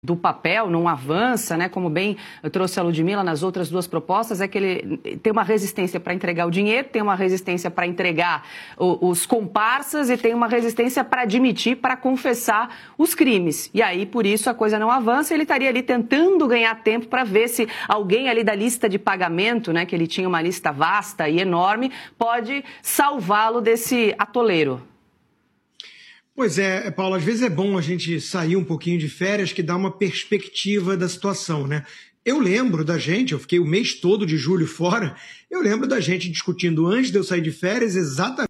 do papel, não avança, né? Como bem trouxe a Ludmila nas outras duas propostas, é que ele tem uma resistência para entregar o dinheiro, tem uma resistência para entregar os comparsas e tem uma resistência para admitir, para confessar os crimes. E aí, por isso, a coisa não avança. Ele estaria ali tentando ganhar tempo para ver se alguém ali da lista de pagamento, né, que ele tinha uma lista vasta e enorme, pode salvá-lo desse atoleiro. Pois é, Paulo, às vezes é bom a gente sair um pouquinho de férias que dá uma perspectiva da situação, né? Eu lembro da gente, eu fiquei o mês todo de julho fora, eu lembro da gente discutindo antes de eu sair de férias exatamente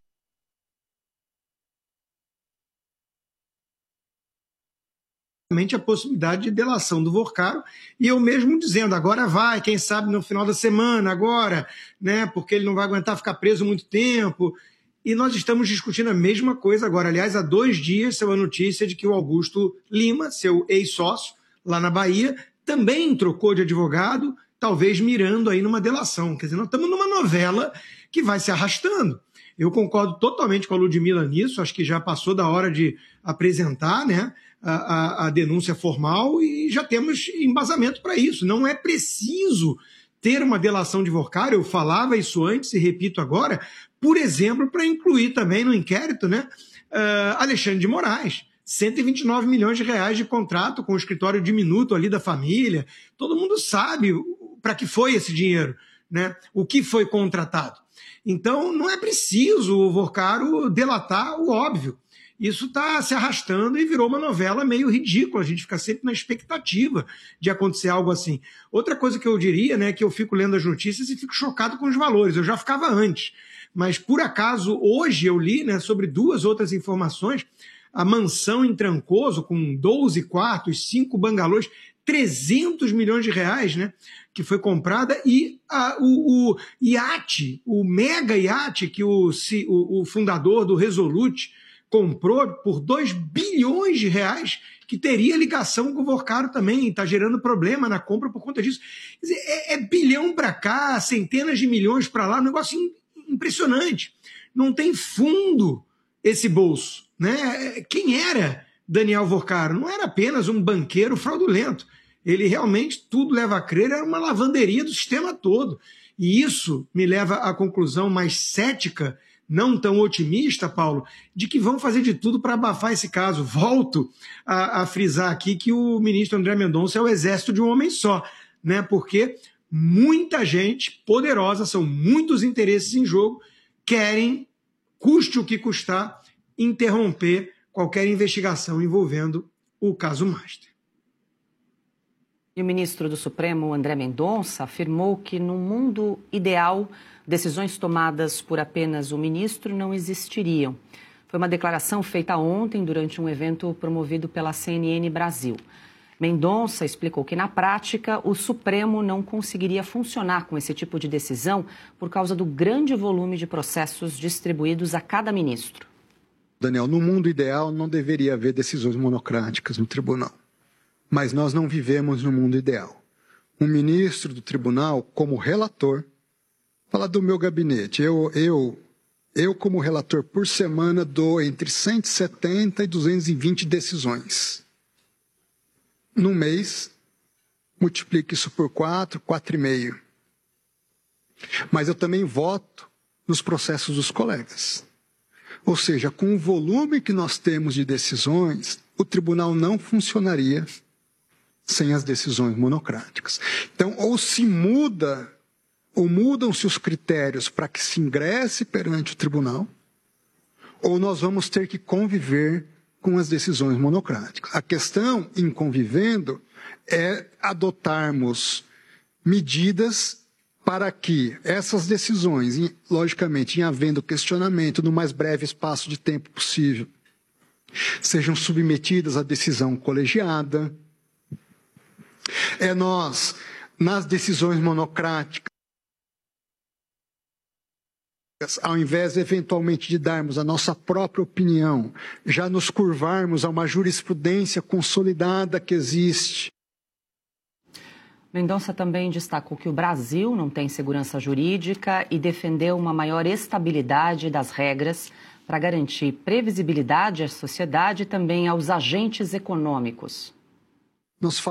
a possibilidade de delação do Vorcaro, e eu mesmo dizendo, agora vai, quem sabe no final da semana, agora, né? Porque ele não vai aguentar ficar preso muito tempo. E nós estamos discutindo a mesma coisa agora. Aliás, há 2 dias saiu a notícia de que o Augusto Lima, seu ex-sócio, lá na Bahia, também trocou de advogado, talvez mirando aí numa delação. Quer dizer, nós estamos numa novela que vai se arrastando. Eu concordo totalmente com a Ludmila nisso, acho que já passou da hora de apresentar, né, a denúncia formal e já temos embasamento para isso. Não é preciso ter uma delação de Vorcaro, eu falava isso antes e repito agora, por exemplo, para incluir também no inquérito, né, Alexandre de Moraes, 129 milhões de reais de contrato com o escritório diminuto ali da família. Todo mundo sabe para que foi esse dinheiro, né, o que foi contratado. Então, não é preciso o Vorcaro delatar o óbvio. Isso está se arrastando e virou uma novela meio ridícula. A gente fica sempre na expectativa de acontecer algo assim. Outra coisa que eu diria, né, que eu fico lendo as notícias e fico chocado com os valores. Eu já ficava antes. Mas, por acaso, hoje eu li, né, sobre 2 outras informações. A mansão em Trancoso, com 12 quartos, 5 bangalôs, 300 milhões de reais, né, que foi comprada, e o iate, o mega iate que o fundador do Resolute comprou por 2 bilhões de reais, que teria ligação com o Vorcaro também, está gerando problema na compra por conta disso. Quer dizer, é bilhão para cá, centenas de milhões para lá, um negócio impressionante. Não tem fundo esse bolso, né? Quem era Daniel Vorcaro? Não era apenas um banqueiro fraudulento. Ele realmente, tudo leva a crer, era uma lavanderia do sistema todo. E isso me leva à conclusão mais cética, não tão otimista, Paulo, de que vão fazer de tudo para abafar esse caso. Volto a frisar aqui que o ministro André Mendonça é o exército de um homem só, né? Porque muita gente poderosa, são muitos interesses em jogo, querem, custe o que custar, interromper qualquer investigação envolvendo o caso Master. E o ministro do Supremo, André Mendonça, afirmou que no mundo ideal, decisões tomadas por apenas o ministro não existiriam. Foi uma declaração feita ontem durante um evento promovido pela CNN Brasil. Mendonça explicou que, na prática, o Supremo não conseguiria funcionar com esse tipo de decisão por causa do grande volume de processos distribuídos a cada ministro. Daniel, no mundo ideal não deveria haver decisões monocráticas no tribunal. Mas nós não vivemos no mundo ideal. Um ministro do tribunal, como relator, fala do meu gabinete. Eu como relator, por semana, dou entre 170 e 220 decisões. Num mês, multiplique isso por 4,5. Mas eu também voto nos processos dos colegas. Ou seja, com o volume que nós temos de decisões, o tribunal não funcionaria sem as decisões monocráticas. Então, ou se muda, ou mudam-se os critérios para que se ingresse perante o tribunal, ou nós vamos ter que conviver com as decisões monocráticas. A questão, em convivendo, é adotarmos medidas para que essas decisões, logicamente, em havendo questionamento no mais breve espaço de tempo possível, sejam submetidas à decisão colegiada. É nós, nas decisões monocráticas, ao invés, eventualmente, de darmos a nossa própria opinião, já nos curvarmos a uma jurisprudência consolidada que existe. Mendonça também destacou que o Brasil não tem segurança jurídica e defendeu uma maior estabilidade das regras para garantir previsibilidade à sociedade e também aos agentes econômicos. nós